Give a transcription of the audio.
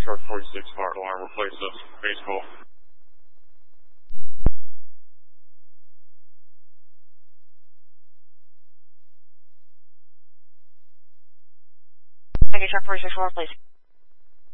Shark 46, fire alarm, replace this. Base call. Tiger Shark 46, please.